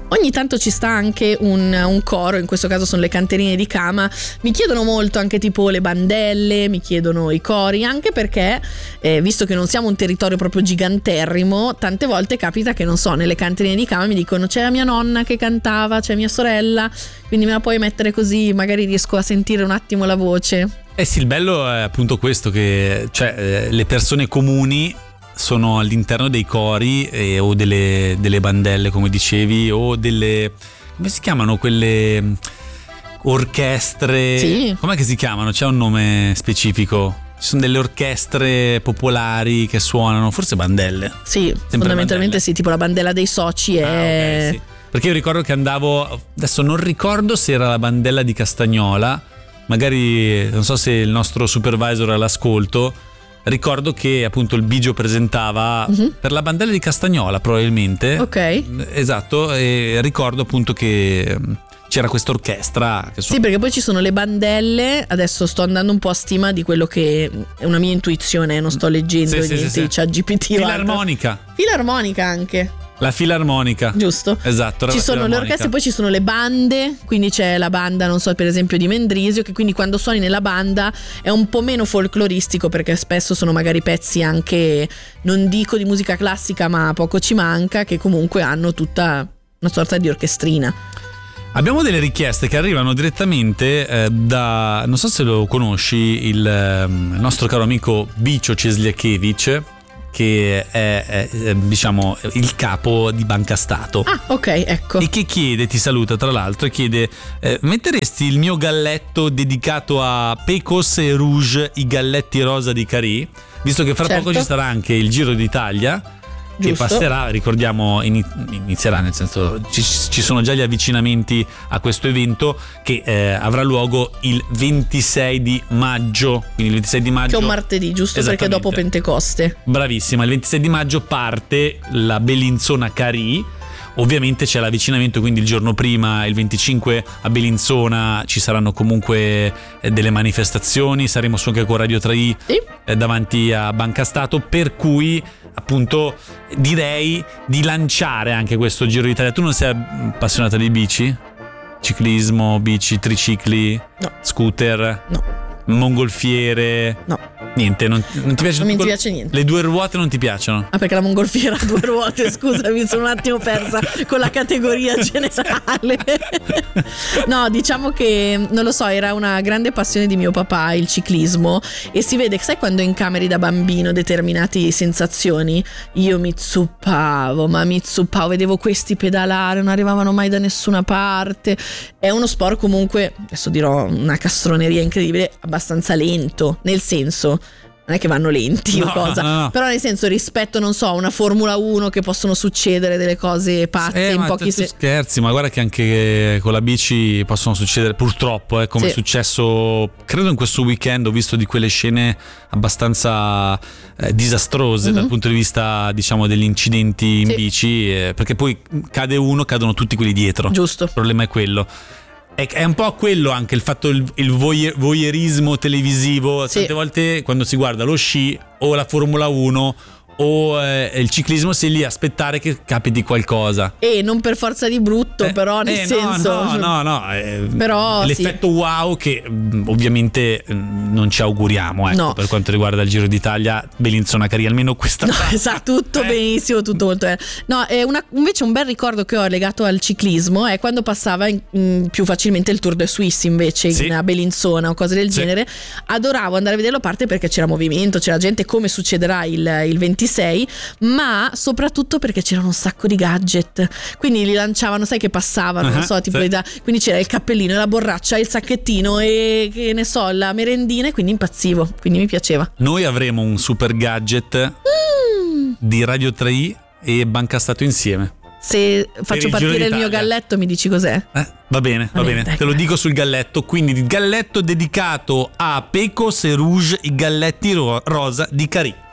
Ogni tanto ci sta anche un coro, in questo caso sono le canterine di Cama. Mi chiedono molto anche tipo le bandelle, mi chiedono i cori, anche perché visto che non siamo un territorio proprio giganterrimo, tante volte capita che, non so, nelle canterine di Cama mi dicono c'è la mia nonna che cantava, c'è mia sorella, quindi me la puoi mettere così magari riesco a sentire un attimo la voce. Sì, il bello è appunto questo, che cioè le persone comuni sono all'interno dei cori o delle bandelle, come dicevi, o delle, come si chiamano quelle orchestre? Sì. Com'è che si chiamano? C'è un nome specifico? Ci sono delle orchestre popolari che suonano, forse bandelle. Sì, fondamentalmente bandelle. Sì, tipo la bandella dei soci è... okay, sì. Perché io ricordo che andavo, adesso non ricordo se era la bandella di Castagnola, magari non so se il nostro supervisor è all'ascolto. Ricordo che appunto il Bigio presentava per la bandella di Castagnola, probabilmente. Ok. Esatto, e ricordo appunto che c'era questa orchestra che Sì, perché poi ci sono le bandelle. Adesso sto andando un po' a stima di quello che è una mia intuizione, non sto leggendo niente di ChatGPT. Filarmonica anche. La filarmonica. Giusto. Esatto. Ci sono le orchestre, poi ci sono le bande, quindi c'è la banda, non so, per esempio di Mendrisio, che quindi quando suoni nella banda è un po' meno folcloristico, perché spesso sono magari pezzi anche, non dico di musica classica, ma poco ci manca, che comunque hanno tutta una sorta di orchestrina. Abbiamo delle richieste che arrivano direttamente da, non so se lo conosci, il nostro caro amico Bicio Cesliakevich, che è diciamo il capo di Banca Stato. Ah, ok, ecco. E che chiede, ti saluta tra l'altro, e chiede metteresti il mio galletto dedicato a Pecos e Rouge, i galletti rosa di Carì, visto che fra poco ci sarà anche il Giro d'Italia. Giusto. Che passerà, ricordiamo, inizierà, nel senso ci sono già gli avvicinamenti a questo evento che avrà luogo il 26 di maggio, quindi il 26 di maggio, che è un martedì, giusto, perché dopo Pentecoste. Bravissima, il 26 di maggio parte la Bellinzona Carì. Ovviamente c'è l'avvicinamento, quindi il giorno prima, il 25, a Bellinzona ci saranno comunque delle manifestazioni, saremo su anche con Radio 3i davanti a Banca Stato, per cui appunto direi di lanciare anche questo Giro d'Italia. Tu non sei appassionata di bici? Ciclismo, bici, tricicli, no. Scooter? No. Mongolfiere? No. Niente, non ti piace? Non mi piace niente. Le due ruote non ti piacciono? Ah, perché la mongolfiera ha due ruote, scusa, mi sono un attimo persa con la categoria generale. No, diciamo che, non lo so, era una grande passione di mio papà il ciclismo, e si vede, sai, quando incameri da bambino determinate sensazioni, io mi zuppavo, vedevo questi pedalare, non arrivavano mai da nessuna parte. È uno sport comunque, adesso dirò una castroneria incredibile, abbastanza lento, nel senso, non è che vanno lenti o cosa, no. Però nel senso, rispetto, non so, a una Formula 1 che possono succedere delle cose pazze in pochi secondi. Scherzi, ma guarda che anche con la bici possono succedere, purtroppo, come è successo, credo in questo weekend ho visto di quelle scene abbastanza disastrose dal punto di vista, diciamo, degli incidenti in bici, perché poi cade uno, cadono tutti quelli dietro. Giusto. Il problema è quello. È un po' quello anche il fatto, il voyeurismo televisivo. Tante volte quando si guarda lo sci o la Formula 1 o il ciclismo, sei lì a aspettare che capiti qualcosa, e non per forza di brutto, però nel senso no, però l'effetto wow che ovviamente non ci auguriamo, ecco, no. Per quanto riguarda il Giro d'Italia, Bellinzona Carì, almeno questa esatto, tutto benissimo, tutto molto bene. No, invece un bel ricordo che ho legato al ciclismo è quando passava più facilmente il Tour de Suisse, invece a Bellinzona o cose del genere. Adoravo andare a vederlo, a parte perché c'era movimento, c'era gente, come succederà il 26, ma soprattutto perché c'erano un sacco di gadget, quindi li lanciavano, sai, che passavano, non so, tipo quindi c'era il cappellino, la borraccia, il sacchettino e che ne so, la merendina, e quindi impazzivo, quindi mi piaceva. Noi avremo un super gadget di Radio 3i e Banca Stato insieme. Se faccio partire il mio galletto, mi dici cos'è? Va bene. Te lo dico sul galletto. Quindi il galletto dedicato a Pecos e Rouge, i galletti rosa di Carì.